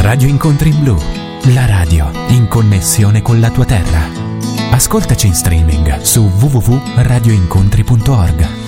Radio Incontri Blu, la radio in connessione con la tua terra. Ascoltaci in streaming su www.radioincontri.org.